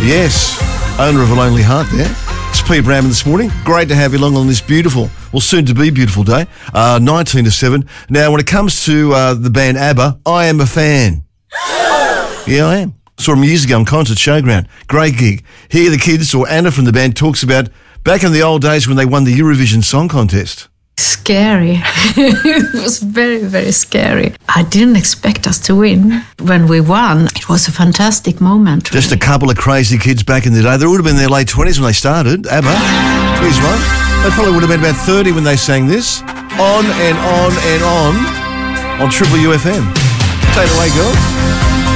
Yes, owner of A Lonely Heart there. It's Pete Bramman this morning. Great to have you along on this beautiful, well, soon to be beautiful day, 19 to 7. Now, when it comes to the band ABBA, I am a fan. Yeah, I am. Saw them years ago on Concert Showground. Great gig. Here the kids, or Anna from the band, talks about back in the old days when they won the Eurovision Song Contest. Scary. It was very, very scary. I didn't expect us to win. When we won, it was a fantastic moment. Just a couple of crazy kids back in the day. They would have been in their late 20s when they started, ABBA. Here's one. They probably would have been about 30 when they sang this. On and on and on Triple UFM. Take it away, girls.